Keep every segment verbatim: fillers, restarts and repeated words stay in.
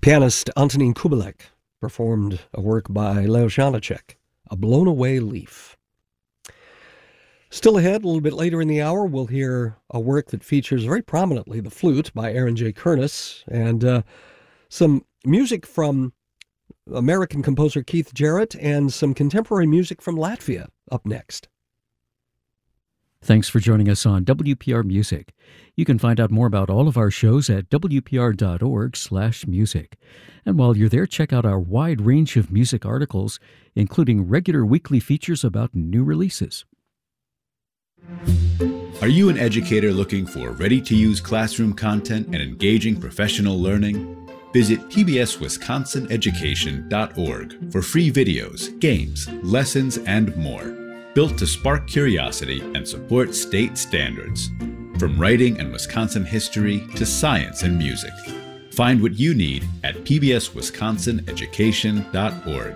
Pianist Antonín Kubelek performed a work by Leo Janáček, A Blown Away Leaf. Still ahead, a little bit later in the hour, we'll hear a work that features very prominently the flute by Aaron J. Kernis, and uh, some music from American composer Keith Jarrett, and some contemporary music from Latvia up next. Thanks for joining us on W P R Music. You can find out more about all of our shows at w p r dot org slash music. And while you're there, check out our wide range of music articles, including regular weekly features about new releases. Are you an educator looking for ready-to-use classroom content and engaging professional learning? Visit p b s wisconsin education dot org for free videos, games, lessons, and more. Built to spark curiosity and support state standards. From writing and Wisconsin history to science and music. Find what you need at p b s wisconsin education dot org.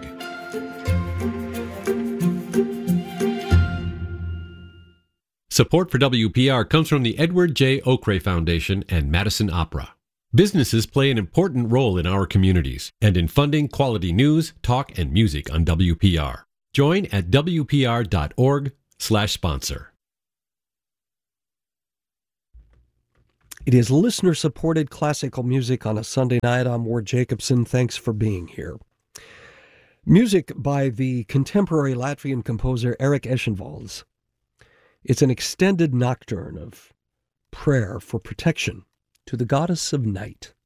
Support for W P R comes from the Edward J. Okray Foundation and Madison Opera. Businesses play an important role in our communities and in funding quality news, talk, and music on W P R. Join at w p r dot org slash sponsor. It is listener-supported classical music on a Sunday night. I'm Ward Jacobson. Thanks for being here. Music by the contemporary Latvian composer Eric Eschenwalds. It's an extended nocturne of prayer for protection to the goddess of night.